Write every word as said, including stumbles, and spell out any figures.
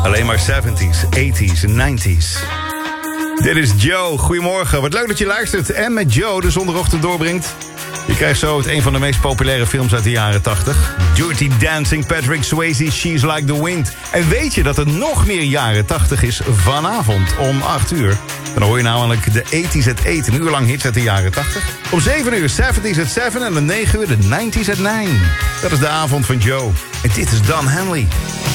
Alleen maar zeventies, tachtiger en negentiger. Dit is Joe. Goedemorgen. Wat leuk dat je luistert en met Joe de zondagochtend doorbrengt. Je krijgt zo het een van de meest populaire films uit de jaren tachtig. Dirty Dancing, Patrick Swayze, She's Like the Wind. En weet je dat er nog meer jaren tachtig is vanavond om acht uur? Dan hoor je namelijk de tachtiger at acht, een uur lang hits uit de jaren tachtig. Om zeven uur zeventies at zeven en om negen uur de negenties at nine. Dat is de avond van Joe. En dit is Don Henley.